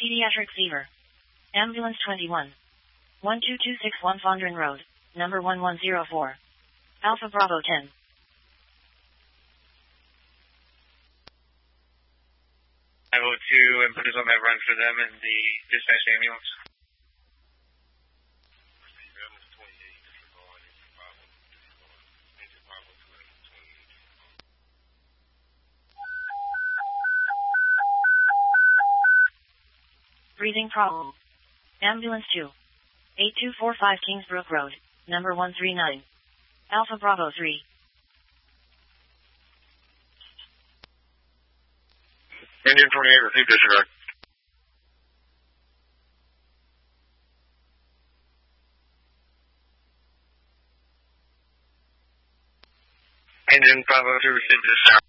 Pediatric fever. Ambulance 21. 12261 Fondren Road, number 1104. Alpha Bravo 10. I will to and put this on that run for them in the dispatch ambulance. Breathing problem. Ambulance 2. 8245 Kingsbrook Road, number 139. Alpha Bravo 3. Engine 28, receive disregard. Engine 502, receive disregard.